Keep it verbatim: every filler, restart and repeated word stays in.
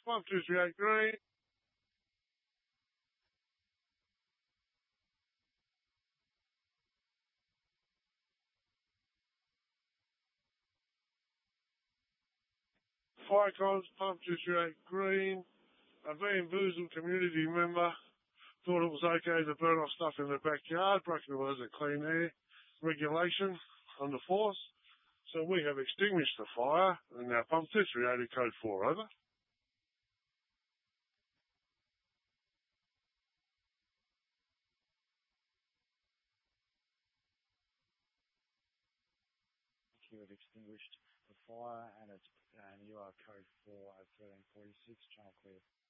one two three eight green. Fire comms, pump two three eight green. A Van Boozle community member thought it was okay to burn off stuff in the backyard, broken the was a clean air regulation on the force. So we have extinguished the fire and now pump two three eight code four, over. You have extinguished the fire and it's and you are code four at thirteen forty-six, channel clear.